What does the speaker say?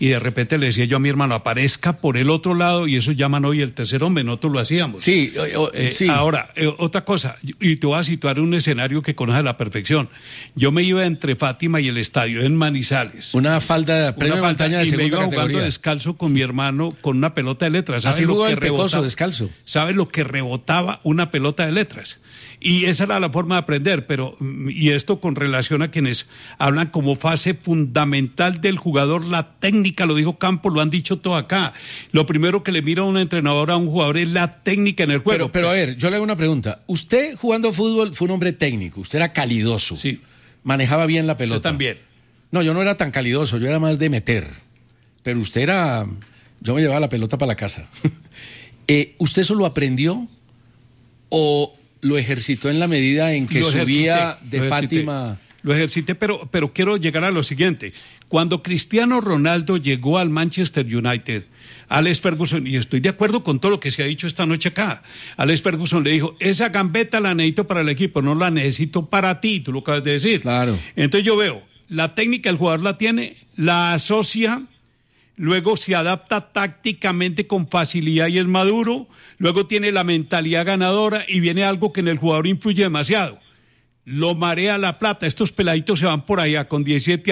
y de repente le decía yo a mi hermano, aparezca por el otro lado, y eso llaman hoy el tercer hombre, nosotros lo hacíamos. Sí, sí. Ahora, otra cosa, y te voy a situar en un escenario que conoces a la perfección. Yo me iba entre Fátima y el estadio, en Manizales. Una falda, premio montaña de y me segunda iba categoría. jugando descalzo con mi hermano con una pelota de letras. Así jugó el Pecoso, descalzo. ¿Sabes lo que rebotaba una pelota de letras? Y esa era la forma de aprender, y esto con relación a quienes hablan como fase fundamental del jugador, la técnica, lo dijo Campos, lo han dicho todo acá. Lo primero que le mira a un entrenador a un jugador es la técnica en el juego. Pero a ver, yo le hago una pregunta. Usted jugando fútbol fue un hombre técnico, usted era calidoso. Sí. Manejaba bien la pelota. Yo también. No, yo no era tan calidoso, yo era más de meter. Pero usted era... Yo me llevaba la pelota para la casa. ¿Usted eso lo aprendió o lo ejercitó en la medida en que subía de Fátima? Lo ejercité, pero quiero llegar a lo siguiente. Cuando Cristiano Ronaldo llegó al Manchester United, Alex Ferguson, y estoy de acuerdo con todo lo que se ha dicho esta noche acá, Alex Ferguson le dijo, esa gambeta la necesito para el equipo, no la necesito para ti, tú lo acabas de decir. Claro. Entonces yo veo, la técnica el jugador la tiene, la asocia, luego se adapta tácticamente con facilidad y es maduro, luego tiene la mentalidad ganadora y viene algo que en el jugador influye demasiado. Lo marea la plata, estos peladitos se van por allá con 17 años.